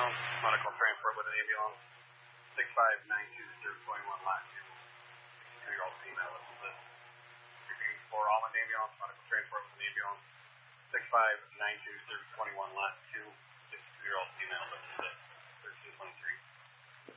ambulance, medical transport with an ambulance, 6592021 last 2-year-old female with this. Repeating for all in ambulance, medical transport with an ambulance, 6592021.